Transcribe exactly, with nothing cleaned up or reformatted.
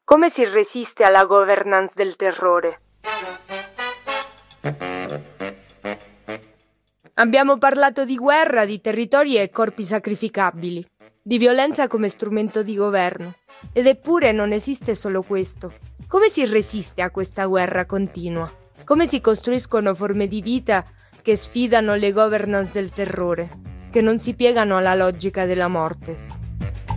Come si resiste alla governance del terrore? Abbiamo parlato di guerra, di territori e corpi sacrificabili, di violenza come strumento di governo. Ed eppure non esiste solo questo. Come si resiste a questa guerra continua? Come si costruiscono forme di vita che sfidano le governance del terrore, che non si piegano alla logica della morte?